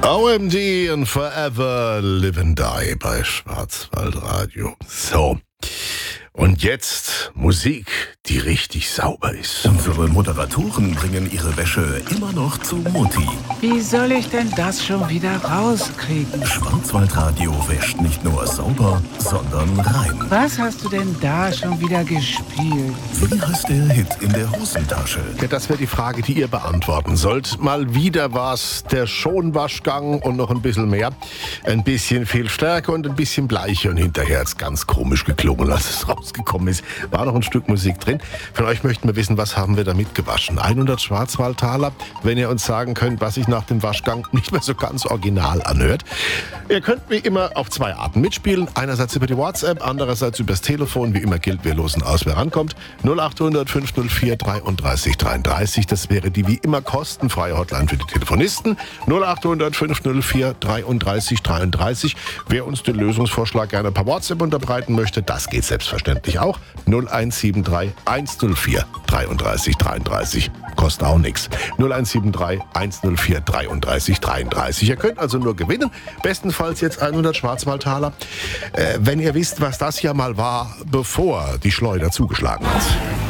OMD und Forever Live and Die bei Schwarzwaldradio. So. Und jetzt Musik, die richtig sauber ist. Unsere Moderatoren bringen ihre Wäsche immer noch zu Mutti. Wie soll ich denn das schon wieder rauskriegen? Schwarzwaldradio wäscht nicht nur sauber, sondern rein. Was hast du denn da schon wieder gespielt? Wie heißt der Hit in der Hosentasche? Ja, das wäre die Frage, die ihr beantworten sollt. Mal wieder war's der Schonwaschgang und noch ein bisschen mehr. Ein bisschen viel stärker und ein bisschen bleicher und hinterher hat's ganz komisch geklungen, als es rausgekommen ist. War noch ein Stück Musik drin. Von euch möchten wir wissen, was haben wir damit gewaschen? 100 Schwarzwaldtaler, wenn ihr uns sagen könnt, was sich nach dem Waschgang nicht mehr so ganz original anhört. Ihr könnt wie immer auf zwei Arten mitspielen. Einerseits über die WhatsApp, andererseits übers Telefon. Wie immer gilt, wir losen aus, wer rankommt. 0800 504 33 33. Das wäre die wie immer kostenfreie Hotline für die Telefonisten. 0800 504 33 33. Wer uns den Lösungsvorschlag gerne per WhatsApp unterbreiten möchte, das geht selbstverständlich auch. 0173 104 33 33. Kostet auch nichts. 0173 104 33 33. Ihr könnt also nur gewinnen. Bestenfalls jetzt 100 Schwarzwaldtaler. Wenn ihr wisst, was das hier mal war, bevor die Schleuder zugeschlagen hat.